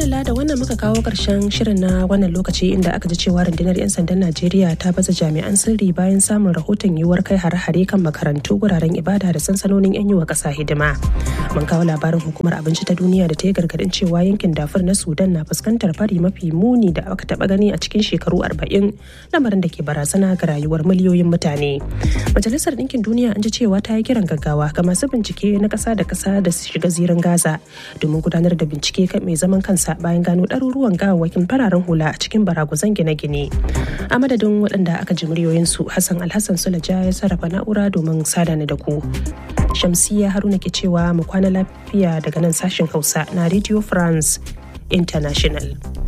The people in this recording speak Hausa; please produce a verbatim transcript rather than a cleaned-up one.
madalla da wannan muka kawo ƙarshen shirin na wannan lokaci inda aka ji cewa rundunar 'yan sandan Najeriya ta baza jami'an sirri bayan samun rahoton yiwuwar kai hare-hare kan makarantu, guraren ibada da sansanonin 'yan yi wa ƙasa hidima. Mun kawo labarin hukumar abinci ta duniya da ta yi gargaɗin cewa yankin Darfur na Sudan na fuskantar fari mafi muni da aka taɓa gani a cikin shekaru arba'in, lamarin da ke barazana ga rayuwar miliyoyin mutane. Majalisar Ɗinkin Duniya an ji cewa ta yi kiran gaggawa ga masu bincike na ƙasa da ƙasa da su shiga zirin Gaza domin gudanar da bincike kan mai zaman kansa bayan gano ɗaruruwan gawawwakin fararen hula a cikin baraguzan gine-gine. A madadin waɗanda aka ji muryoyinsu, Hassan Alhassan Sulaja ya sarrafa na'ura domin sada ni da ku. Shamsiyya Haruna ke cewa mu kwana lafiya daga nan sashen Hausa na Radio France International.